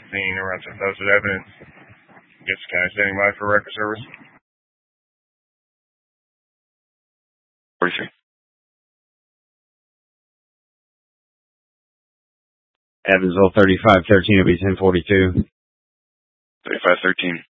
scene around supposed evidence. Gets kind of standing by for record service. 43. Evansville 3513 will be 1042. 3513.